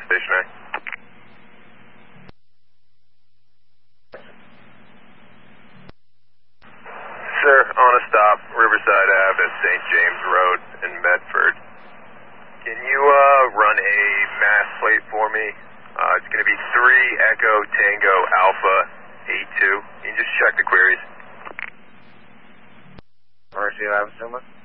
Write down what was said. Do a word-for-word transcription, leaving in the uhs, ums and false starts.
stationary. Sir, on a stop, Riverside Ave at Saint James Road in Medford. Can you uh, run a mass plate for me? Uh, it's going to be three Echo Tango Alpha eight two. You can just check the queries. Commercial Ave, Suma?